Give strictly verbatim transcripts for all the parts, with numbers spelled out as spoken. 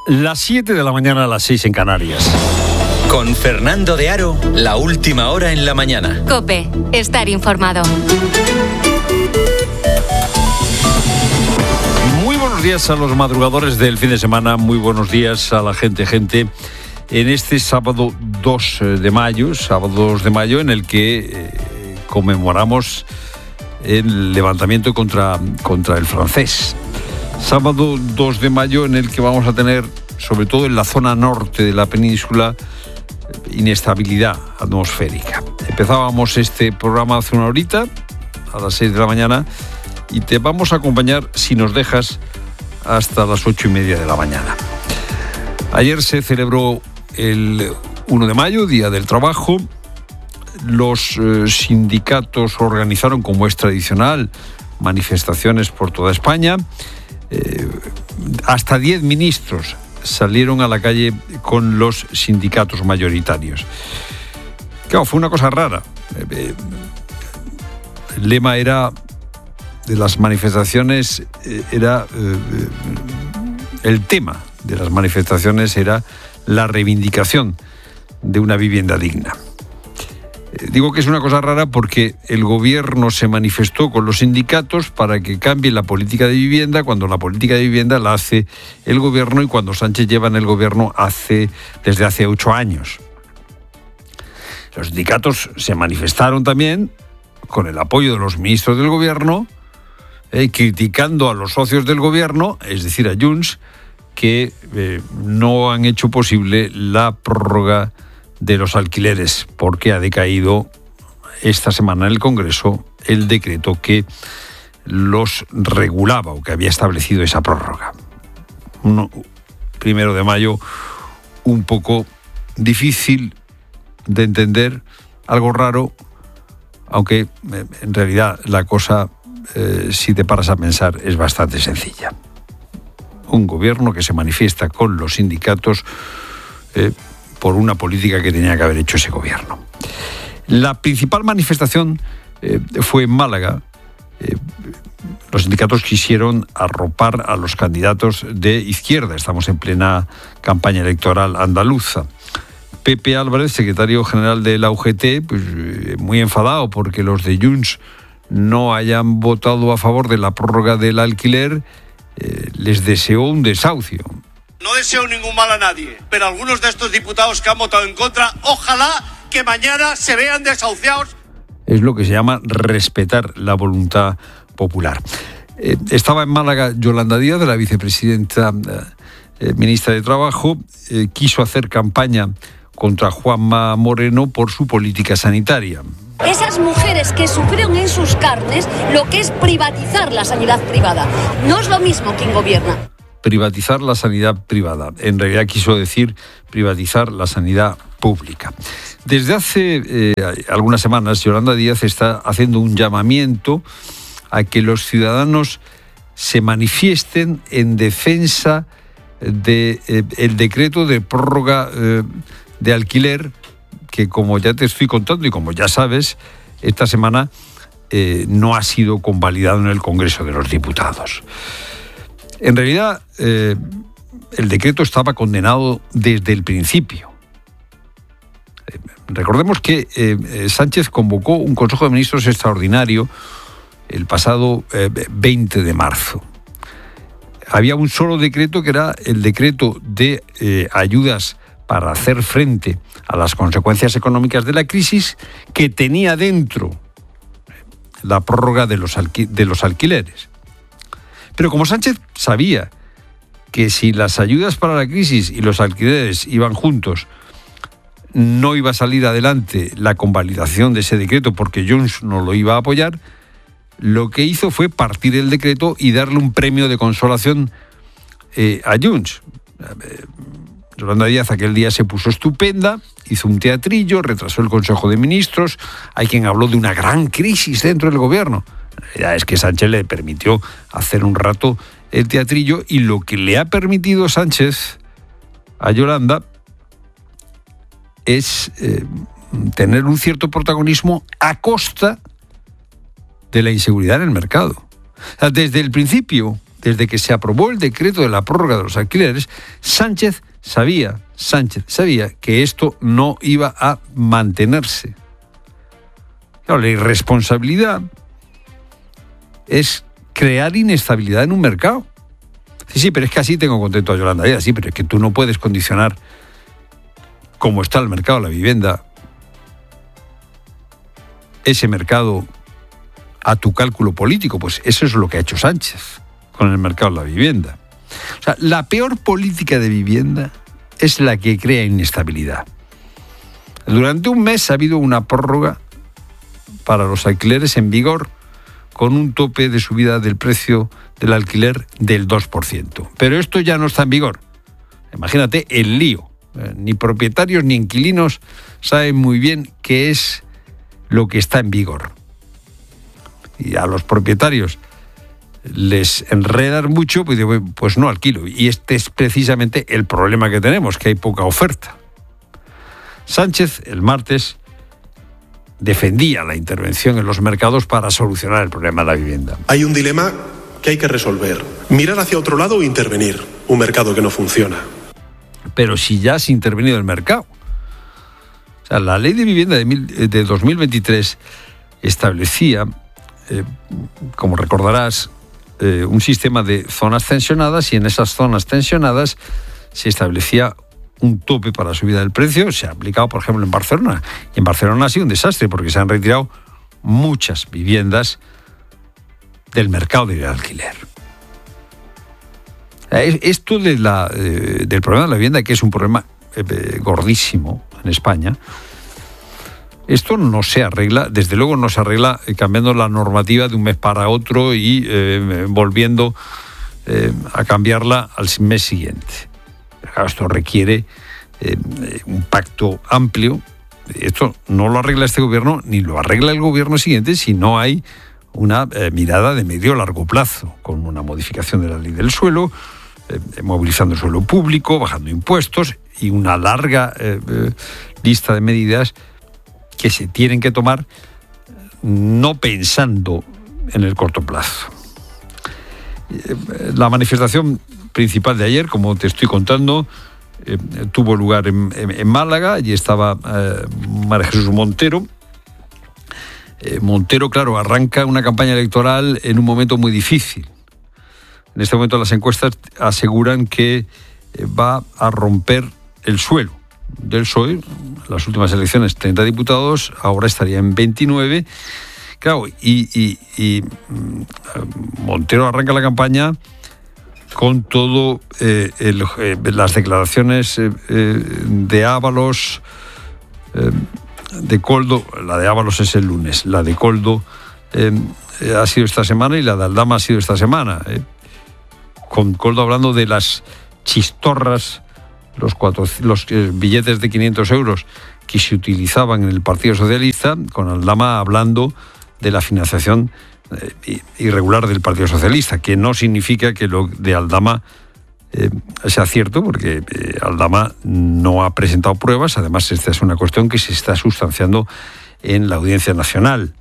Las siete de la mañana a las seis en Canarias. Con Fernando de Aro, la última hora en la mañana. COPE, estar informado. Muy buenos días a los madrugadores del fin de semana, muy buenos días a la gente, gente. En este sábado dos de mayo, sábado dos de mayo, en el que eh, conmemoramos el levantamiento contra, contra el francés. Sábado dos de mayo en el que vamos a tener, sobre todo en la zona norte de la península, inestabilidad atmosférica. Empezábamos este programa hace una horita, a las seis de la mañana, y te vamos a acompañar, si nos dejas, hasta las ocho y media de la mañana. Ayer se celebró el uno de mayo, Día del Trabajo. Los eh, sindicatos organizaron, como es tradicional, manifestaciones por toda España. Eh, hasta diez ministros salieron a la calle con los sindicatos mayoritarios. Claro, fue una cosa rara. Eh, el lema era de las manifestaciones, eh, era eh, el tema de las manifestaciones era la reivindicación de una vivienda digna. Digo que es una cosa rara porque el gobierno se manifestó con los sindicatos para que cambie la política de vivienda, cuando la política de vivienda la hace el gobierno y cuando Sánchez lleva en el gobierno hace, desde hace ocho años. Los sindicatos se manifestaron también con el apoyo de los ministros del gobierno, eh, criticando a los socios del gobierno, es decir, a Junts, que eh, no han hecho posible la prórroga de los alquileres, porque ha decaído esta semana en el Congreso el decreto que los regulaba o que había establecido esa prórroga. Uno, primero de mayo, un poco difícil de entender, algo raro, aunque eh, en realidad la cosa, eh, si te paras a pensar, es bastante sencilla. Un gobierno que se manifiesta con los sindicatos eh, por una política que tenía que haber hecho ese gobierno. La principal manifestación eh, fue en Málaga. Eh, los sindicatos quisieron arropar a los candidatos de izquierda. Estamos en plena campaña electoral andaluza. Pepe Álvarez, secretario general de la U G T, pues, eh, muy enfadado porque los de Junts no hayan votado a favor de la prórroga del alquiler, eh, les deseó un desahucio. No deseo ningún mal a nadie, pero algunos de estos diputados que han votado en contra, ojalá que mañana se vean desahuciados. Es lo que se llama respetar la voluntad popular. Eh, estaba en Málaga Yolanda Díaz, la vicepresidenta eh, ministra de Trabajo, eh, quiso hacer campaña contra Juanma Moreno por su política sanitaria. Esas mujeres que sufrieron en sus carnes lo que es privatizar la sanidad privada. No es lo mismo quien gobierna. Privatizar la sanidad privada. En realidad quiso decir privatizar la sanidad pública. Desde hace eh, algunas semanas, Yolanda Díaz está haciendo un llamamiento a que los ciudadanos se manifiesten en defensa del de, eh, decreto de prórroga eh, de alquiler, que, como ya te estoy contando y como ya sabes, esta semana eh, no ha sido convalidado en el Congreso de los Diputados. En realidad, eh, el decreto estaba condenado desde el principio. Eh, recordemos que eh, Sánchez convocó un Consejo de Ministros extraordinario el pasado eh, veinte de marzo. Había un solo decreto, que era el decreto de eh, ayudas para hacer frente a las consecuencias económicas de la crisis, que tenía dentro la prórroga de los, alqui- de los alquileres. Pero como Sánchez sabía que si las ayudas para la crisis y los alquileres iban juntos, no iba a salir adelante la convalidación de ese decreto porque Junts no lo iba a apoyar, lo que hizo fue partir el decreto y darle un premio de consolación eh, a Junts. Yolanda Díaz aquel día se puso estupenda, hizo un teatrillo, retrasó el Consejo de Ministros. Hay quien habló de una gran crisis dentro del gobierno. La realidad es que Sánchez le permitió hacer un rato el teatrillo, y lo que le ha permitido Sánchez a Yolanda es eh, tener un cierto protagonismo a costa de la inseguridad en el mercado. O sea, desde el principio, desde que se aprobó el decreto de la prórroga de los alquileres, Sánchez sabía, Sánchez sabía que esto no iba a mantenerse. Claro, la irresponsabilidad es crear inestabilidad en un mercado. Sí, sí, pero es que así tengo contento a Yolanda Díaz. Sí, pero es que tú no puedes condicionar cómo está el mercado de la vivienda, ese mercado, a tu cálculo político. Pues eso es lo que ha hecho Sánchez con el mercado de la vivienda. O sea, la peor política de vivienda es la que crea inestabilidad. Durante un mes ha habido una prórroga para los alquileres en vigor con un tope de subida del precio del alquiler del dos por ciento. Pero esto ya no está en vigor. Imagínate el lío. Eh, ni propietarios ni inquilinos saben muy bien qué es lo que está en vigor. Y a los propietarios les enredan mucho, pues, digo, pues no alquilo. Y este es precisamente el problema que tenemos, que hay poca oferta. Sánchez, el martes, defendía la intervención en los mercados para solucionar el problema de la vivienda. Hay un dilema que hay que resolver. Mirar hacia otro lado o intervenir. Un mercado que no funciona. Pero si ya has intervenido el mercado. O sea, la ley de vivienda de, mil, de dos mil veintitrés establecía, eh, como recordarás, eh, un sistema de zonas tensionadas, y en esas zonas tensionadas se establecía un tope para la subida del precio. Se ha aplicado, por ejemplo, en Barcelona. Y en Barcelona ha sido un desastre porque se han retirado muchas viviendas del mercado del alquiler. Esto de la, eh, del problema de la vivienda, que es un problema eh, gordísimo en España, esto no se arregla, desde luego no se arregla eh, cambiando la normativa de un mes para otro y eh, volviendo eh, a cambiarla al mes siguiente. Claro, esto requiere eh, un pacto amplio. Esto no lo arregla este gobierno ni lo arregla el gobierno siguiente si no hay una eh, mirada de medio a largo plazo, con una modificación de la ley del suelo, eh, movilizando el suelo público, bajando impuestos y una larga eh, eh, lista de medidas que se tienen que tomar no pensando en el corto plazo. Eh, la manifestación principal de ayer, como te estoy contando, eh, tuvo lugar en, en, en Málaga. Allí estaba eh, María Jesús Montero. Eh, Montero, claro, arranca una campaña electoral en un momento muy difícil. En este momento las encuestas aseguran que eh, va a romper el suelo del P S O E. Las últimas elecciones, treinta diputados, ahora estaría en veintinueve. Claro, y, y, y Montero arranca la campaña con todo eh, el, eh, las declaraciones eh, eh, de Ábalos, eh, de Koldo. La de Ábalos es el lunes, la de Koldo eh, ha sido esta semana y la de Aldama ha sido esta semana. Eh. Con Koldo hablando de las chistorras, los, cuatro, los eh, billetes de quinientos euros que se utilizaban en el Partido Socialista, con Aldama hablando de la financiación eh, irregular del Partido Socialista, que no significa que lo de Aldama eh, sea cierto, porque eh, Aldama no ha presentado pruebas. Además, esta es una cuestión que se está sustanciando en la Audiencia Nacional.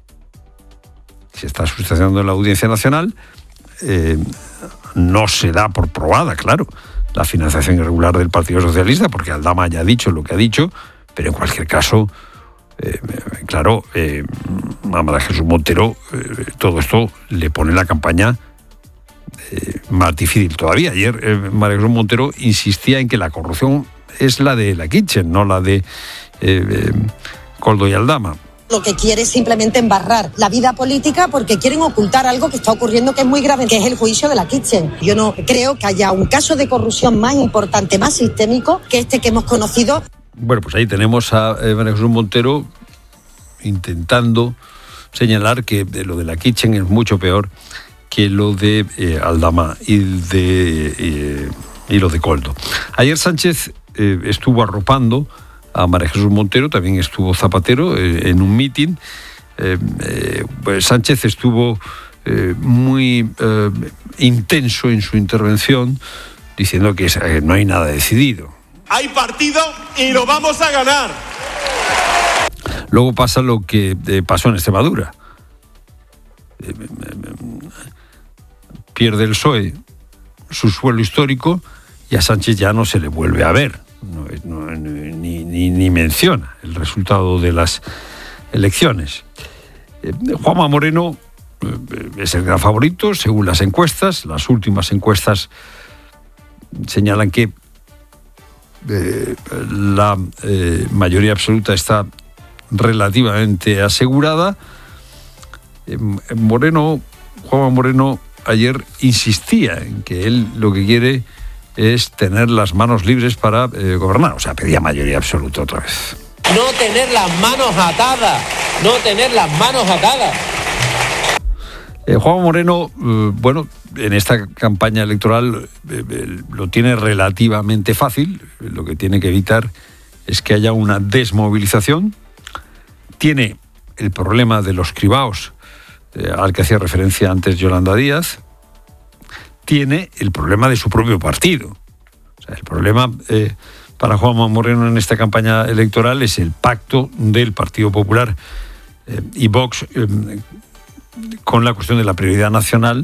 Se está sustanciando en la Audiencia Nacional. Eh, no se da por probada, claro, la financiación irregular del Partido Socialista, porque Aldama ya ha dicho lo que ha dicho, pero en cualquier caso, eh, claro, eh, a María Jesús Montero eh, todo esto le pone la campaña eh, más difícil todavía. Ayer eh, María Jesús Montero insistía en que la corrupción es la de la Kitchen, no la de eh, eh, Koldo y Aldama. Lo que quiere es simplemente embarrar la vida política porque quieren ocultar algo que está ocurriendo que es muy grave, que es el juicio de la Kitchen. Yo no creo que haya un caso de corrupción más importante, más sistémico que este que hemos conocido. Bueno, pues ahí tenemos a eh, María Jesús Montero intentando señalar que lo de la Kitchen es mucho peor que lo de eh, Aldama y, de, eh, y lo de Koldo. Ayer Sánchez eh, estuvo arropando a María Jesús Montero, también estuvo Zapatero eh, en un mitin. Eh, eh, pues Sánchez estuvo eh, muy eh, intenso en su intervención, diciendo que eh, no hay nada decidido. Hay partido y lo vamos a ganar. Luego pasa lo que eh, pasó en Extremadura. Eh, eh, pierde el P S O E su suelo histórico y a Sánchez ya no se le vuelve a ver. No, no, ni, ni, ni menciona el resultado de las elecciones. Eh, Juanma Moreno eh, es el gran favorito según las encuestas. Las últimas encuestas señalan que eh, la eh, mayoría absoluta está relativamente asegurada. Eh, Moreno, Juanma Moreno ayer insistía en que él lo que quiere es tener las manos libres para eh, gobernar. O sea, pedía mayoría absoluta otra vez. No tener las manos atadas, no tener las manos atadas. Eh, Juanma Moreno, eh, bueno, en esta campaña electoral eh, eh, lo tiene relativamente fácil. Lo que tiene que evitar es que haya una desmovilización. Tiene el problema de los cribaos, eh, al que hacía referencia antes Yolanda Díaz. Tiene el problema de su propio partido. O sea, el problema eh, para Juanma Moreno en esta campaña electoral es el pacto del Partido Popular eh, y Vox eh, con la cuestión de la prioridad nacional,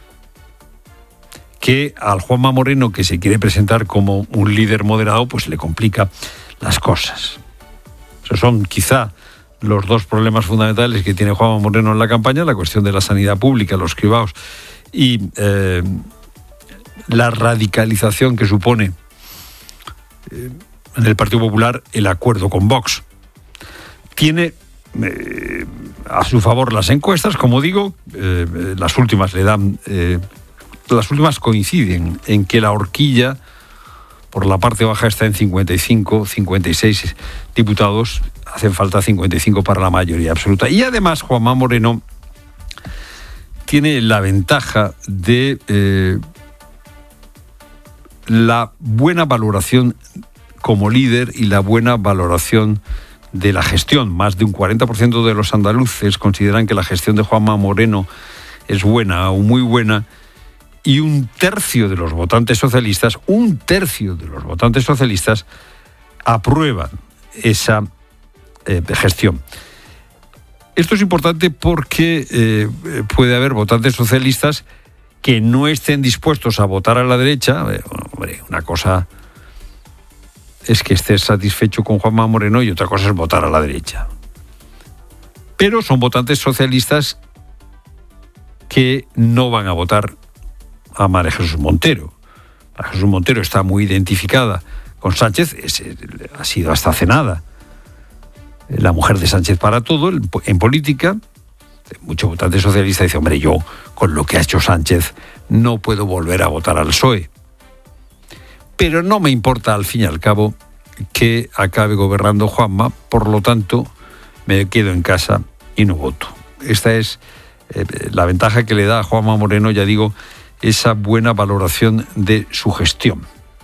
que al Juanma Moreno, que se quiere presentar como un líder moderado, pues le complica las cosas. Esos son quizá los dos problemas fundamentales que tiene Juanma Moreno en la campaña: la cuestión de la sanidad pública, los cribaos, y eh, la radicalización que supone eh, en el Partido Popular el acuerdo con Vox. Tiene eh, a su favor las encuestas, como digo, eh, las últimas le dan, eh, las últimas coinciden en que la horquilla por la parte baja está en cincuenta y cinco, cincuenta y seis diputados, hacen falta cincuenta y cinco para la mayoría absoluta. Y además Juanma Moreno tiene la ventaja de eh, la buena valoración como líder y la buena valoración de la gestión. Más de un cuarenta por ciento de los andaluces consideran que la gestión de Juanma Moreno es buena o muy buena, y un tercio de los votantes socialistas, un tercio de los votantes socialistas aprueban esa eh, gestión. Esto es importante porque eh, puede haber votantes socialistas que no estén dispuestos a votar a la derecha. Eh, hombre, una cosa es que estés satisfecho con Juanma Moreno y otra cosa es votar a la derecha. Pero son votantes socialistas que no van a votar a María Jesús Montero. María Jesús Montero está muy identificada con Sánchez, es, ha sido hasta hace nada la mujer de Sánchez para todo en política. Muchos votantes socialistas dicen: hombre, yo con lo que ha hecho Sánchez no puedo volver a votar al P S O E. Pero no me importa al fin y al cabo que acabe gobernando Juanma, por lo tanto me quedo en casa y no voto. Esta es eh, la ventaja que le da a Juanma Moreno, ya digo, esa buena valoración de su gestión.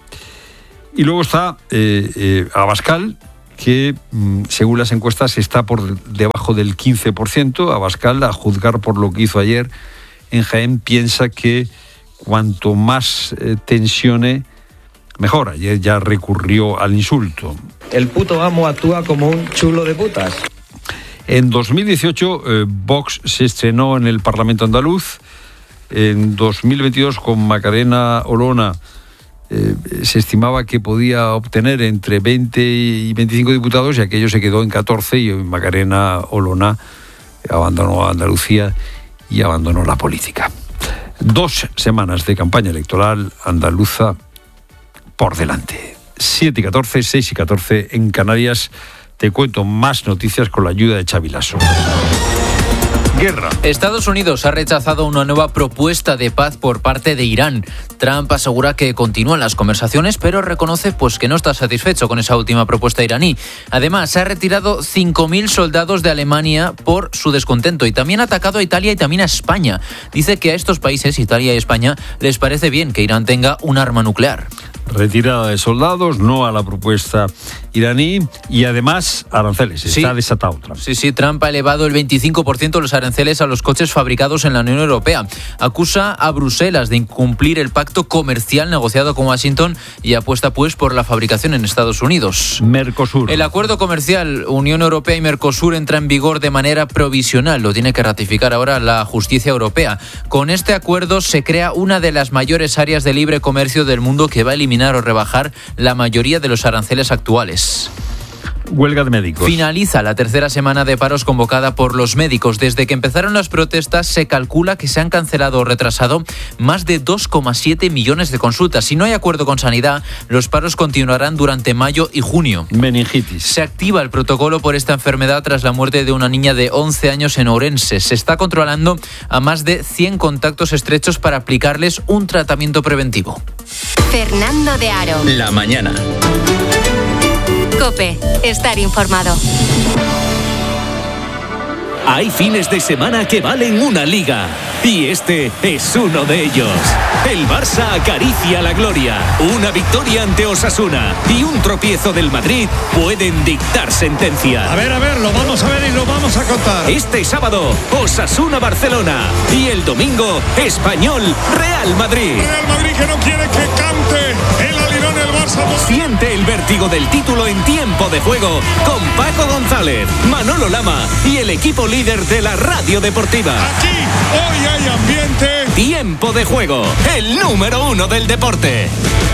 Y luego está eh, eh, Abascal, que mm, según las encuestas está por debajo del quince por ciento. Abascal, a juzgar por lo que hizo ayer en Jaén, piensa que cuanto más eh, tensione, mejor. Ayer ya recurrió al insulto. El puto amo actúa como un chulo de putas. En dos mil dieciocho, eh, Vox se estrenó en el Parlamento andaluz. En dos mil veintidós, con Macarena Olona, eh, se estimaba que podía obtener entre veinte y veinticinco diputados, y aquello se quedó en catorce, y Macarena Olona abandonó Andalucía y abandonó la política. Dos semanas de campaña electoral andaluza por delante. siete y catorce, seis y catorce en Canarias. Te cuento más noticias con la ayuda de Xavi Lasso. Guerra. Estados Unidos ha rechazado una nueva propuesta de paz por parte de Irán. Trump asegura que continúan las conversaciones, pero reconoce pues, que no está satisfecho con esa última propuesta iraní. Además, se ha retirado cinco mil soldados de Alemania por su descontento, y también ha atacado a Italia y también a España. Dice que a estos países, Italia y España, les parece bien que Irán tenga un arma nuclear. Retirada de soldados, no a la propuesta iraní y además aranceles. Sí. Está desatado Trump. Sí, sí, Trump ha elevado el veinticinco por ciento los aranceles a los coches fabricados en la Unión Europea. Acusa a Bruselas de incumplir el pacto comercial negociado con Washington y apuesta pues por la fabricación en Estados Unidos. Mercosur. El acuerdo comercial Unión Europea y Mercosur entra en vigor de manera provisional. Lo tiene que ratificar ahora la justicia europea. Con este acuerdo se crea una de las mayores áreas de libre comercio del mundo que va a eliminar o rebajar la mayoría de los aranceles actuales. Huelga de médicos. Finaliza la tercera semana de paros convocada por los médicos. Desde que empezaron las protestas se calcula que se han cancelado o retrasado más de dos coma siete millones de consultas. Si no hay acuerdo con Sanidad, los paros continuarán durante mayo y junio. Meningitis. Se activa el protocolo por esta enfermedad tras la muerte de una niña de once años en Ourense. Se está controlando a más de cien contactos estrechos para aplicarles un tratamiento preventivo. Fernando de Aro. La mañana. COPE. Estar informado. Hay fines de semana que valen una liga. Y este es uno de ellos. El Barça acaricia la gloria. Una victoria ante Osasuna y un tropiezo del Madrid pueden dictar sentencia. A ver, a ver, lo vamos a ver y lo vamos a contar. Este sábado, Osasuna-Barcelona. Y el domingo, Español-Real Madrid. Real Madrid que no quiere que cante el alirón el Barça. Siente el vértigo del título en tiempo de juego con Paco González, Manolo Lama y el equipo líder de la radio deportiva. Aquí, hoy hay ambiente. Tiempo de juego, el número uno del deporte.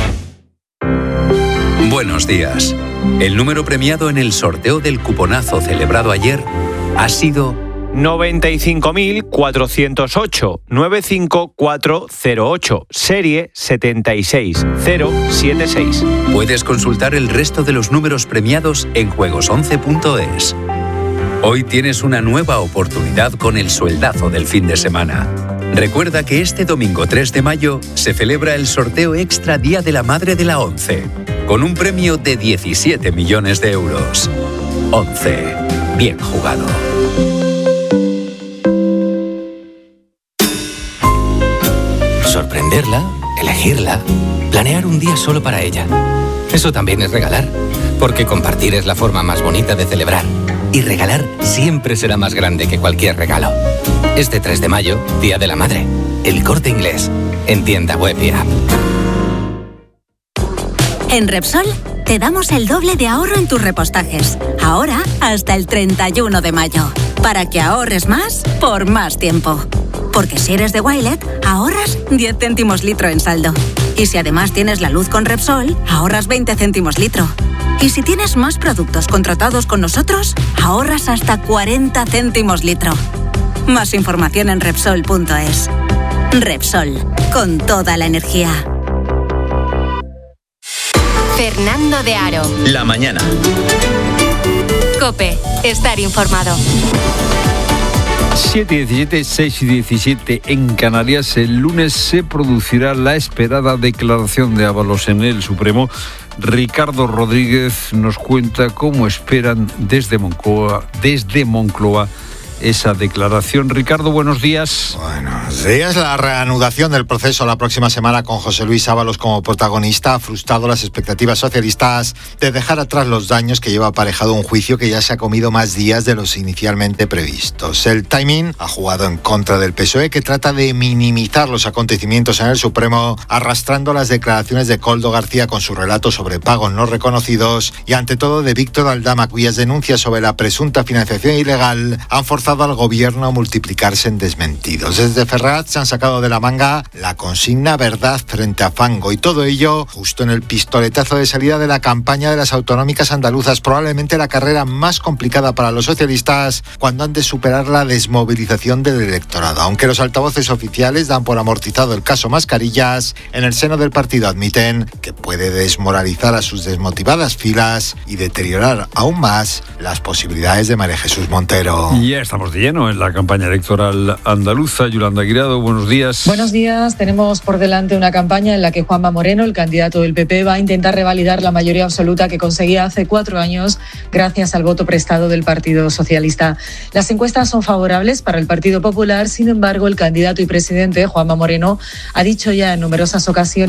Buenos días. El número premiado en el sorteo del cuponazo celebrado ayer ha sido noventa y cinco mil cuatrocientos ocho, nueve cinco cuatro cero ocho, serie setenta y seis cero setenta y seis. Puedes consultar el resto de los números premiados en juegos once punto es. Hoy tienes una nueva oportunidad con el sueldazo del fin de semana. Recuerda que este domingo tres de mayo se celebra el sorteo extra Día de la Madre de la ONCE, con un premio de diecisiete millones de euros. ONCE. Bien jugado. Sorprenderla, elegirla, planear un día solo para ella. Eso también es regalar, porque compartir es la forma más bonita de celebrar. Y regalar siempre será más grande que cualquier regalo. Este tres de mayo, Día de la Madre. El Corte Inglés, en tienda web y app. En Repsol te damos el doble de ahorro en tus repostajes. Ahora hasta el treinta y uno de mayo. Para que ahorres más por más tiempo. Porque si eres de Wilet, ahorras diez céntimos litro en saldo. Y si además tienes la luz con Repsol, ahorras veinte céntimos litro. Y si tienes más productos contratados con nosotros, ahorras hasta cuarenta céntimos litro. Más información en Repsol punto es. Repsol, con toda la energía. Fernando de Aro. La mañana. COPE. Estar informado. siete y diecisiete, seis y diecisiete en Canarias. El lunes se producirá la esperada declaración de Ábalos en el Supremo. Ricardo Rodríguez nos cuenta cómo esperan desde Moncloa, desde Moncloa esa declaración. Ricardo, buenos días. Buenos días. La reanudación del proceso la próxima semana con José Luis Ábalos como protagonista ha frustrado las expectativas socialistas de dejar atrás los daños que lleva aparejado un juicio que ya se ha comido más días de los inicialmente previstos. El timing ha jugado en contra del P S O E, que trata de minimizar los acontecimientos en el Supremo, arrastrando las declaraciones de Koldo García con su relato sobre pagos no reconocidos y ante todo de Víctor Aldama, cuyas denuncias sobre la presunta financiación ilegal han forzado al gobierno a multiplicarse en desmentidos. Desde Ferraz se han sacado de la manga la consigna verdad frente a fango, y todo ello justo en el pistoletazo de salida de la campaña de las autonómicas andaluzas, probablemente la carrera más complicada para los socialistas cuando han de superar la desmovilización del electorado. Aunque los altavoces oficiales dan por amortizado el caso Mascarillas, en el seno del partido admiten que puede desmoralizar a sus desmotivadas filas y deteriorar aún más las posibilidades de María Jesús Montero. Y ya estamos de lleno en la campaña electoral andaluza. Yolanda Guirado, buenos días. Buenos días. Tenemos por delante una campaña en la que Juanma Moreno, el candidato del P P, va a intentar revalidar la mayoría absoluta que conseguía hace cuatro años gracias al voto prestado del Partido Socialista. Las encuestas son favorables para el Partido Popular. Sin embargo, el candidato y presidente, Juanma Moreno, ha dicho ya en numerosas ocasiones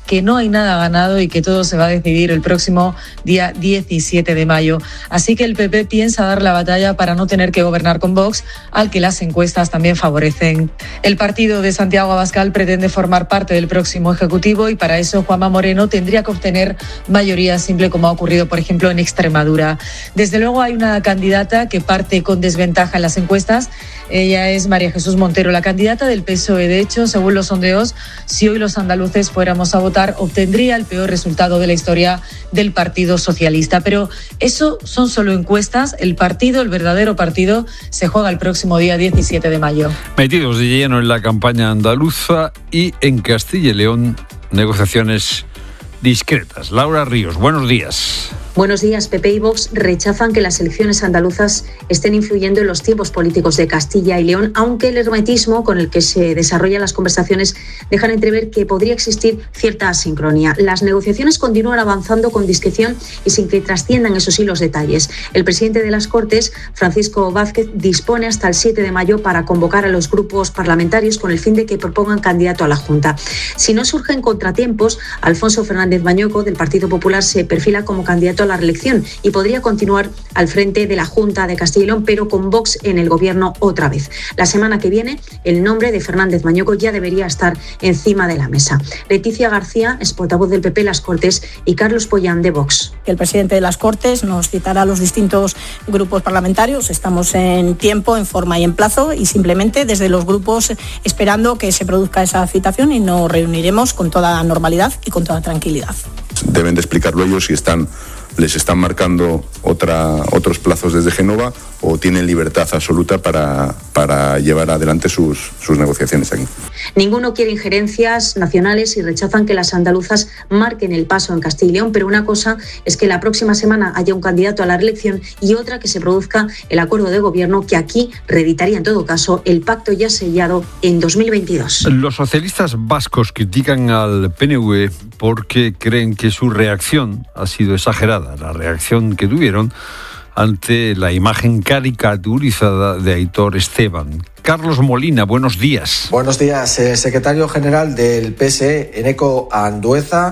que no hay nada ganado y que todo se va a decidir el próximo día diecisiete de mayo. Así que el P P piensa dar la batalla para no tener que gobernar con Vox, al que las encuestas también favorecen. El partido de Santiago Abascal pretende formar parte del próximo Ejecutivo y para eso Juanma Moreno tendría que obtener mayoría simple, como ha ocurrido, por ejemplo, en Extremadura. Desde luego hay una candidata que parte con desventaja en las encuestas. Ella es María Jesús Montero, la candidata del P S O E. De hecho, según los sondeos, si hoy los andaluces fuéramos a votar, obtendría el peor resultado de la historia del Partido Socialista. Pero eso son solo encuestas. El partido, el verdadero partido, se juega el próximo día diecisiete de mayo. Metidos de lleno en la campaña andaluza y en Castilla y León, negociaciones discretas. Laura Ríos, buenos días. Buenos días. P P y Vox rechazan que las elecciones andaluzas estén influyendo en los tiempos políticos de Castilla y León, aunque el hermetismo con el que se desarrollan las conversaciones dejan entrever que podría existir cierta asincronía. Las negociaciones continúan avanzando con discreción y sin que trasciendan, eso sí, los detalles. El presidente de las Cortes, Francisco Vázquez, dispone hasta el siete de mayo para convocar a los grupos parlamentarios con el fin de que propongan candidato a la Junta. Si no surgen contratiempos, Alfonso Fernández Mañueco, del Partido Popular, se perfila como candidato a la reelección y podría continuar al frente de la Junta de Castilla y León, pero con Vox en el gobierno otra vez. La semana que viene, el nombre de Fernández Mañueco ya debería estar encima de la mesa. Leticia García es portavoz del P P en las Cortes y Carlos Pollán de Vox. El presidente de las Cortes nos citará a los distintos grupos parlamentarios. Estamos en tiempo, en forma y en plazo y simplemente desde los grupos esperando que se produzca esa citación y nos reuniremos con toda normalidad y con toda tranquilidad. Deben de explicarlo ellos si están les están marcando otra, otros plazos desde Génova o tienen libertad absoluta para, para llevar adelante sus, sus negociaciones aquí. Ninguno quiere injerencias nacionales y rechazan que las andaluzas marquen el paso en Castilla y León, pero una cosa es que la próxima semana haya un candidato a la reelección y otra que se produzca el acuerdo de gobierno que aquí reeditaría en todo caso el pacto ya sellado en dos mil veintidós. Los socialistas vascos critican al P N V porque creen que su reacción ha sido exagerada, la reacción que tuvieron ante la imagen caricaturizada de Aitor Esteban. Carlos Molina, buenos días. Buenos días. El secretario general del P S E, Eneko Andueza,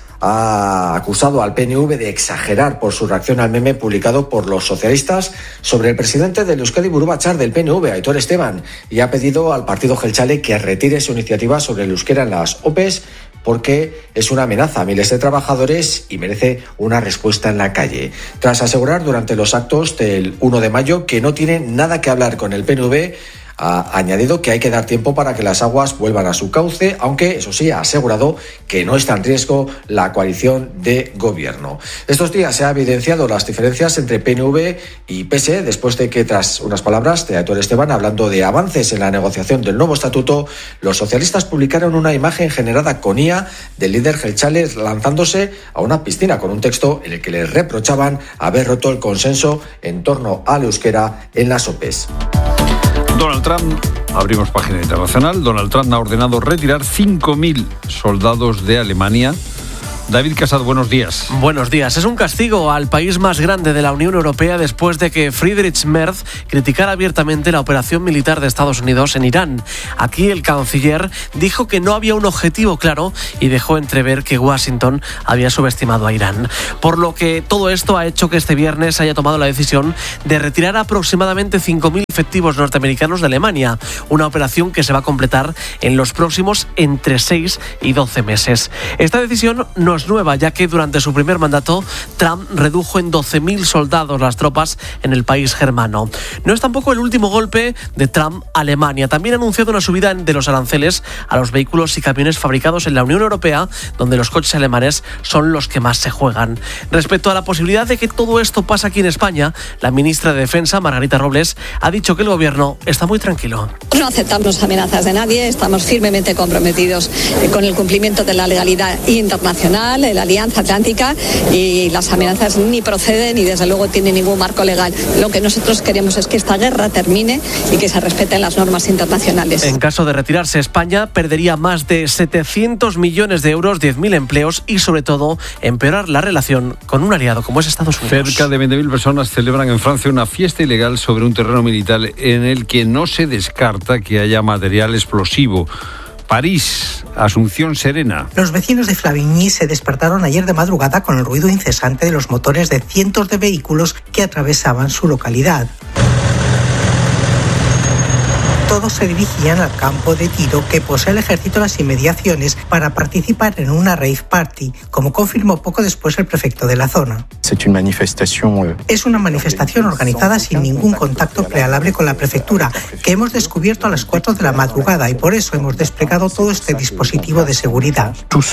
ha acusado al P N V de exagerar por su reacción al meme publicado por los socialistas sobre el presidente del Euskadi Buru Batzar del P N V, Aitor Esteban, y ha pedido al partido jeltzale que retire su iniciativa sobre el euskera en las O P Es porque es una amenaza a miles de trabajadores y merece una respuesta en la calle. Tras asegurar durante los actos del uno de mayo que no tiene nada que hablar con el P N V, ha añadido que hay que dar tiempo para que las aguas vuelvan a su cauce, aunque, eso sí, ha asegurado que no está en riesgo la coalición de gobierno. Estos días se han evidenciado las diferencias entre P N V y P S E después de que, tras unas palabras de Aitor Esteban hablando de avances en la negociación del nuevo estatuto, los socialistas publicaron una imagen generada con I A del líder jeltzale lanzándose a una piscina con un texto en el que le reprochaban haber roto el consenso en torno al euskera en las O P Es. Donald Trump, abrimos página internacional, Donald Trump ha ordenado retirar cinco mil soldados de Alemania. David Casado, buenos días. Buenos días. Es un castigo al país más grande de la Unión Europea después de que Friedrich Merz criticara abiertamente la operación militar de Estados Unidos en Irán. Aquí el canciller dijo que no había un objetivo claro y dejó entrever que Washington había subestimado a Irán. Por lo que todo esto ha hecho que este viernes haya tomado la decisión de retirar aproximadamente cinco mil efectivos norteamericanos de Alemania, una operación que se va a completar en los próximos entre seis y doce meses. Esta decisión no es nueva, ya que durante su primer mandato Trump redujo en doce mil soldados las tropas en el país germano. No es tampoco el último golpe de Trump a Alemania. También ha anunciado una subida de los aranceles a los vehículos y camiones fabricados en la Unión Europea, donde los coches alemanes son los que más se juegan. Respecto a la posibilidad de que todo esto pase aquí en España, la ministra de Defensa, Margarita Robles, ha dicho que el gobierno está muy tranquilo. No aceptamos amenazas de nadie, estamos firmemente comprometidos con el cumplimiento de la legalidad internacional, de la Alianza Atlántica, y las amenazas ni proceden ni desde luego tienen ningún marco legal. Lo que nosotros queremos es que esta guerra termine y que se respeten las normas internacionales. En caso de retirarse, España perdería más de setecientos millones de euros, diez mil empleos y sobre todo empeorar la relación con un aliado como es Estados Unidos. Cerca de veinte mil personas celebran en Francia una fiesta ilegal sobre un terreno militar en el que no se descarta que haya material explosivo. París, Asunción Serena. Los vecinos de Flavigny se despertaron ayer de madrugada con el ruido incesante de los motores de cientos de vehículos que atravesaban su localidad. Todos se dirigían al campo de tiro que posee el ejército en las inmediaciones para participar en una rave party, como confirmó poco después el prefecto de la zona. Es una manifestación organizada sin ningún contacto prealable con la prefectura, que hemos descubierto a las cuatro de la madrugada y por eso hemos desplegado todo este dispositivo de seguridad.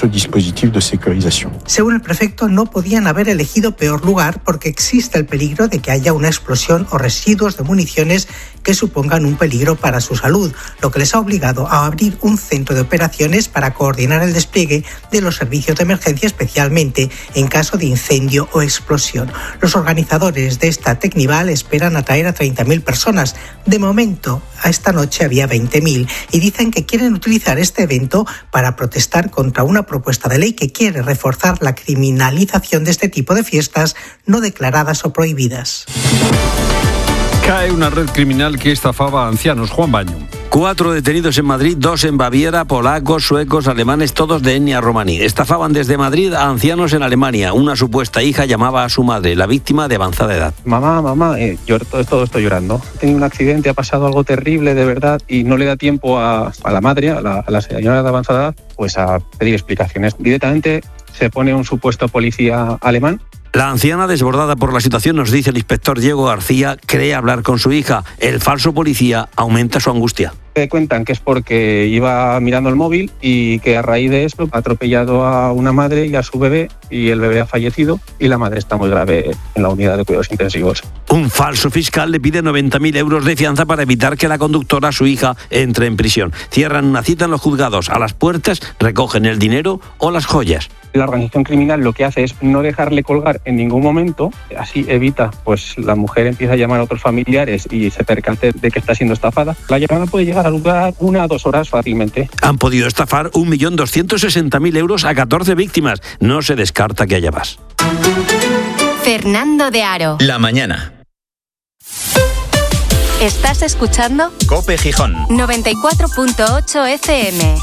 Según el prefecto, no podían haber elegido peor lugar porque existe el peligro de que haya una explosión o residuos de municiones que supongan un peligro para su salud, lo que les ha obligado a abrir un centro de operaciones para coordinar el despliegue de los servicios de emergencia, especialmente en caso de incendio o explosión. Los organizadores de esta Tecnival esperan atraer a treinta mil personas. De momento, a esta noche había veinte mil y dicen que quieren utilizar este evento para protestar contra una propuesta de ley que quiere reforzar la criminalización de este tipo de fiestas no declaradas o prohibidas. Cae una red criminal que estafaba a ancianos. Juan Baño. Cuatro detenidos en Madrid, dos en Baviera, polacos, suecos, alemanes, todos de etnia romaní. Estafaban desde Madrid a ancianos en Alemania. Una supuesta hija llamaba a su madre, la víctima de avanzada edad. Mamá, mamá, eh, yo todo, todo estoy llorando. He tenido un accidente, ha pasado algo terrible, de verdad, y no le da tiempo a, a la madre, a la, a la señora de avanzada edad, pues a pedir explicaciones. Directamente se pone un supuesto policía alemán. La anciana, desbordada por la situación, nos dice el inspector Diego García, cree hablar con su hija. El falso policía aumenta su angustia. Me cuentan que es porque iba mirando el móvil y que a raíz de eso ha atropellado a una madre y a su bebé y el bebé ha fallecido y la madre está muy grave en la unidad de cuidados intensivos. Un falso fiscal le pide noventa mil euros de fianza para evitar que la conductora, su hija, entre en prisión. Cierran una cita en los juzgados. A las puertas recogen el dinero o las joyas. La organización criminal lo que hace es no dejarle colgar en ningún momento, así evita, pues la mujer empieza a llamar a otros familiares y se percate de que está siendo estafada. La llamada puede llegar a durar una o dos horas fácilmente. Han podido estafar un millón doscientos sesenta mil euros a catorce víctimas. No se descarta que haya más. Fernando de Aro. La mañana. ¿Estás escuchando? COPE Gijón. noventa y cuatro punto ocho F M.